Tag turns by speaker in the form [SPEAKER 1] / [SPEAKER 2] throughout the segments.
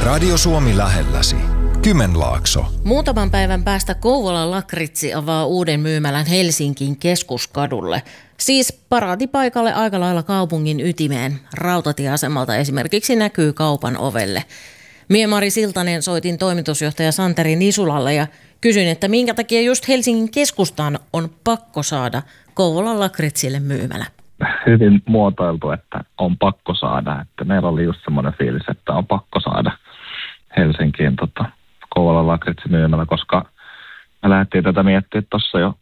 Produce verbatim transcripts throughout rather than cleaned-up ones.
[SPEAKER 1] Radio Suomi lähelläsi. Kymenlaakso.
[SPEAKER 2] Muutaman päivän päästä Kouvolan Lakritsi avaa uuden myymälän Helsingin Keskuskadulle. Siis paraatipaikalle aika lailla kaupungin ytimeen. Rautatieasemalta esimerkiksi näkyy kaupan ovelle. Mie Mari Siltanen soitin toimitusjohtaja Santeri Nisulalle ja kysyin, että minkä takia just Helsingin keskustaan on pakko saada Kouvolan Lakritsille myymälä.
[SPEAKER 3] Hyvin muotoiltu, että on pakko saada. Että meillä oli just semmoinen fiilis, että on pakko saada Helsinkiin tota, Kouvolan Lakritsi-myymälä, koska me lähdettiin tätä miettimään tuossa jo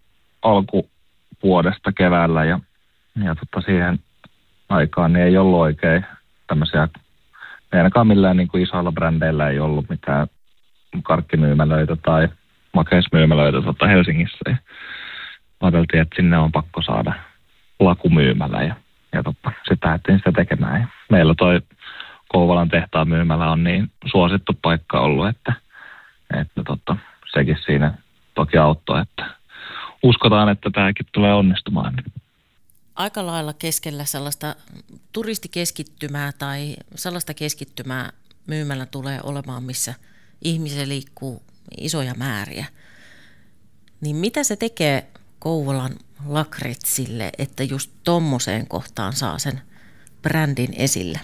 [SPEAKER 3] alkuvuodesta keväällä ja, ja tota, siihen aikaan niin ei ollut oikein tämmöisiä, ainakaan millään niin kuin isoilla brändeillä ei ollut mitään karkkimyymälöitä tai makeismyymälöitä tota Helsingissä. Ja ajateltiin, että sinne on pakko saada lakumyymälä ja, ja tota, sitten lähdettiin sitä tekemään. Ja meillä toi Kouvolan tehtaan myymälä on niin suosittu paikka ollut, että, että tota, sekin siinä toki auttoi, että uskotaan, että tämäkin tulee onnistumaan.
[SPEAKER 2] Aika lailla keskellä sellaista turistikeskittymää tai sellaista keskittymää myymälä tulee olemaan, missä ihmisiä liikkuu isoja määriä. Niin mitä se tekee Kouvolan Lakritsille, että just tommoseen kohtaan saa sen brändin esille?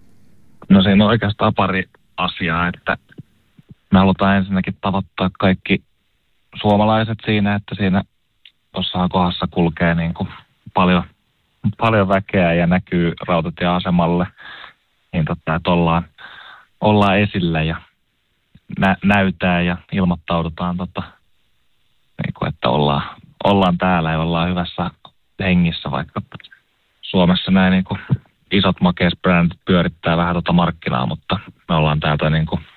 [SPEAKER 3] No siinä on oikeastaan pari asiaa, että me halutaan ensinnäkin tavoittaa kaikki suomalaiset siinä, että siinä tuossa kohdassa kulkee niin kuin paljon, paljon väkeä ja näkyy rautatieasemalle, niin totta, että ollaan, ollaan esillä ja nä, näytään ja ilmoittaudutaan, tota, niin kuin, että ollaan, ollaan täällä ja ollaan hyvässä hengissä, vaikka Suomessa näin niin kuin isot makeisbrändit pyörittää vähän tuota markkinaa, mutta me ollaan täältä niin kuin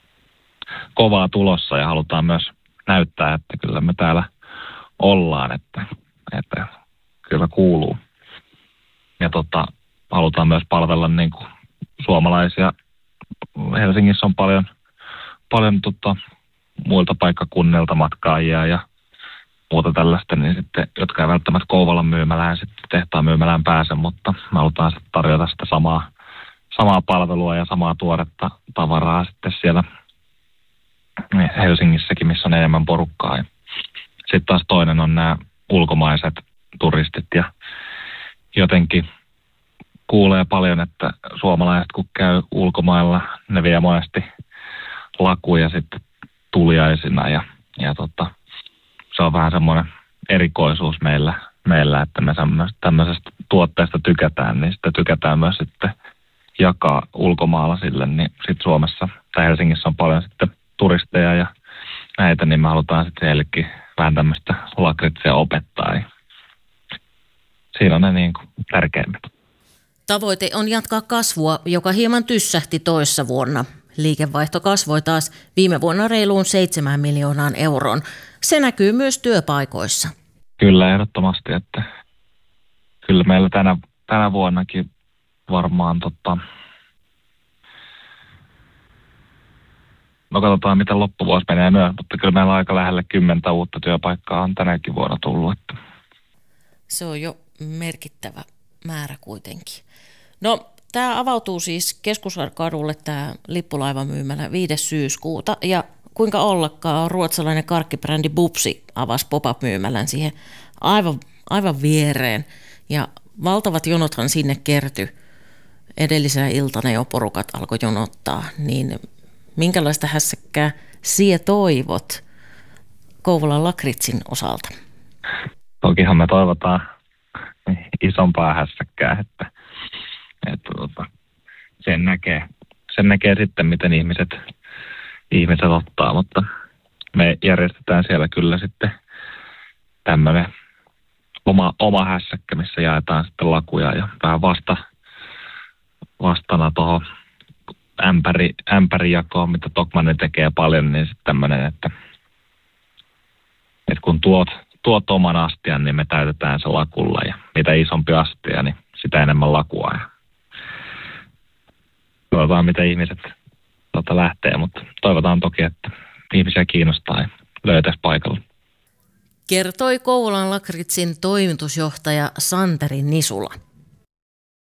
[SPEAKER 3] kovaa tulossa ja halutaan myös näyttää, että kyllä me täällä ollaan, että, että kyllä kuuluu. Ja tota, halutaan myös palvella niin kuin suomalaisia. Helsingissä on paljon, paljon tota, muilta paikkakunnilta matkaajia ja muuta tällaista, niin sitten, jotka ei välttämättä Kouvolan myymälään sitten tehtaan myymälään pääse, mutta me halutaan sitten tarjota sitä samaa, samaa palvelua ja samaa tuoretta tavaraa sitten siellä Helsingissäkin, missä on enemmän porukkaa. Sitten taas toinen on nämä ulkomaiset turistit ja jotenkin kuulee paljon, että suomalaiset kun käy ulkomailla, ne vie monesti lakuja sitten tuliaisina ja, ja tota, se on vähän semmoinen erikoisuus meillä, meillä että me tämmöisestä tuotteesta tykätään, niin sitä tykätään myös sitten jakaa ulkomaalaisille, niin sitten Suomessa tai Helsingissä on paljon sitten turisteja ja näitä, niin me halutaan sitten heillekin vähän tämmöistä lakritsia opettaa. Ja siinä on ne niin kuin tärkeimmät.
[SPEAKER 2] Tavoite on jatkaa kasvua, joka hieman tyssähti toissa vuonna. Liikevaihto kasvoi taas viime vuonna reiluun seitsemään miljoonaan euroon. Se näkyy myös työpaikoissa.
[SPEAKER 3] Kyllä, ehdottomasti, että kyllä meillä tänä, tänä vuonnakin varmaan tota, no katsotaan miten loppuvuosi menee myös, mutta kyllä meillä aika lähelle kymmentä uutta työpaikkaa on tänäkin vuonna tullut. Että.
[SPEAKER 2] Se on jo merkittävä määrä kuitenkin. No, tämä avautuu siis Keskuskadulle tämä lippulaivamyymälä viides syyskuuta ja kuinka ollakaan ruotsalainen karkkibrändi Bubsi avasi pop-up-myymälän siihen aivan, aivan viereen ja valtavat jonothan sinne kertyi. Edellisenä iltana jo porukat alkoi jonottaa, niin minkälaista hässäkkää sinä toivot Kouvolan Lakritsin osalta?
[SPEAKER 3] Tokihan me toivotaan isompaa hässäkkää, että, että tota, sen, näkee, sen näkee sitten, miten ihmiset, ihmiset ottaa, mutta me järjestetään siellä kyllä sitten tämmöinen oma, oma hässäkkä, missä jaetaan sitten lakuja ja vähän vasta, vastana tuohon ämpäri, ämpärijakoon, mitä Tokmanni tekee paljon, niin sitten tämmöinen, että, että kun tuot, tuot oman astian, niin me täytetään se lakulla ja mitä isompi astia, niin sitä enemmän lakua. Ja toivotaan, mitä ihmiset tuota lähtee, mutta toivotaan toki, että ihmisiä kiinnostaa ja löytäisi paikalla.
[SPEAKER 2] Kertoi Kouvolan Lakritsin toimitusjohtaja Santeri Nisula.